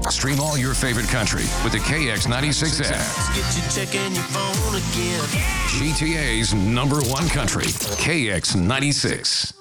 Stream all your favorite country with the KX96 app. Get you checking your phone again. GTA's #1 country, KX96.